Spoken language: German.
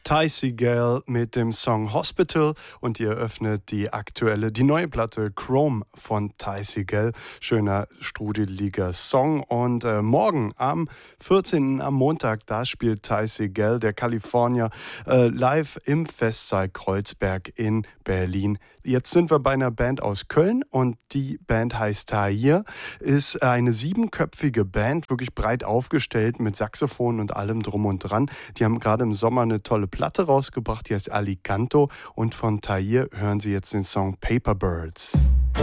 Ty Segall mit dem Song Hospital und ihr öffnet die neue Platte Chrome von Ty Segall. Schöner, strudeliger Song. Und morgen am 14. am Montag, da spielt Ty Segall, der Kalifornier, live im Festsaal Kreuzberg in Berlin. Jetzt sind wir bei einer Band aus Köln und die Band heißt Tahir, ist eine 7-köpfige Band, wirklich breit aufgestellt mit Saxophon und allem drum und dran. Die haben gerade im Sommer eine tolle Platte rausgebracht, die heißt Alicanto und von Tahir hören Sie jetzt den Song Paper Birds.